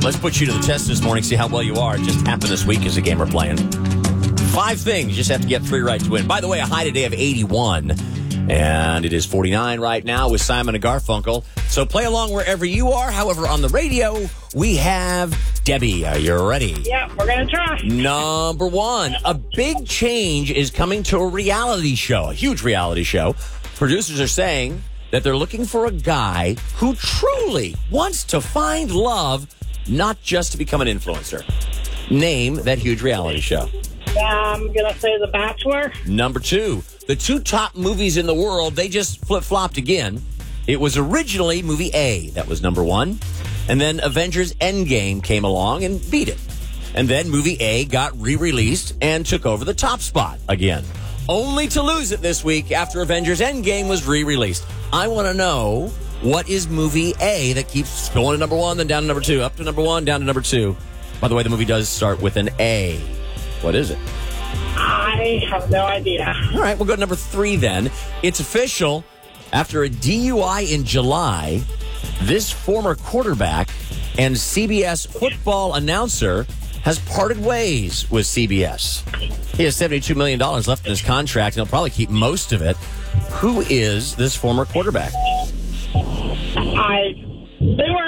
Let's put you to the test this morning, see how well you are. It just happened this week as a game we're playing. 5 things. You just have to get 3 right to win. By the way, a high today of 81. And it is 49 right now with Simon and Garfunkel. So play along wherever you are. However, on the radio, we have Debbie. Are you ready? Yeah, we're going to try. Number 1, a big change is coming to a reality show, a huge reality show. Producers are saying that they're looking for a guy who truly wants to find love, not just to become an influencer. Name that huge reality show. I'm going to say The Bachelor. Number 2, the 2 top movies in the world, they just flip-flopped again. It was originally movie A. That was number 1. And then Avengers Endgame came along and beat it. And then movie A got re-released and took over the top spot again. Only to lose it this week after Avengers Endgame was re-released. I want to know, what is movie A that keeps going to number 1, then down to number 2, up to number 1, down to number 2? By the way, the movie does start with an A. What is it? I have no idea. All right, we'll go to number 3 then. It's official. After a DUI in July, this former quarterback and CBS football announcer has parted ways with CBS. He has $72 million left in his contract, and he'll probably keep most of it. Who is this former quarterback? They were